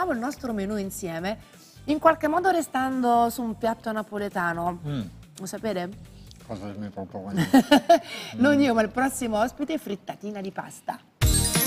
prepariamo il nostro menù insieme, in qualche modo restando su un piatto napoletano. Lo sapete? Cosa mi proponi? Non io, ma il prossimo ospite, frittatina di pasta.